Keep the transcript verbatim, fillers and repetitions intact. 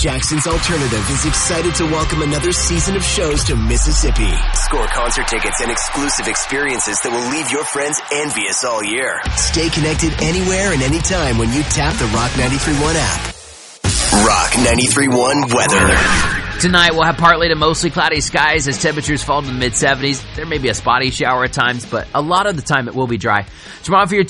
Jackson's Alternative is excited to welcome another season of shows to Mississippi. Score concert tickets and exclusive experiences that will leave your friends envious all year. Stay connected anywhere and anytime when you tap the Rock ninety-three point one app. Rock ninety-three point one weather. Tonight we'll have partly to mostly cloudy skies as temperatures fall to the mid seventies. There may be a spotty shower at times, but a lot of the time it will be dry. Tomorrow for your